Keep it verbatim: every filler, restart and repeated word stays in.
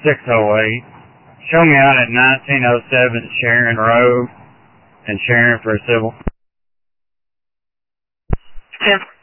six oh eight. Show me out at nineteen oh seven Sharon Road in Sharon for a civil. ten